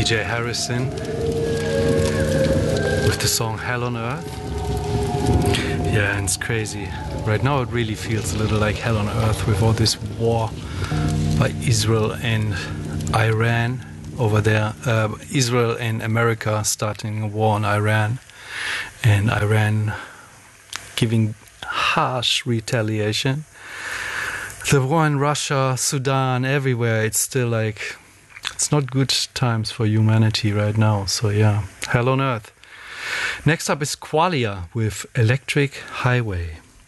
DJ Harrison with the song Hell on Earth. Yeah, and it's crazy. Right now it really feels a little like hell on earth with all this war by Israel and Iran over there. Israel and America starting a war on Iran, and Iran giving harsh retaliation. The war in Russia, Sudan, everywhere, it's still like, it's not good times for humanity right now. So yeah, hell on earth. Next up is Qualia with Electric Highway.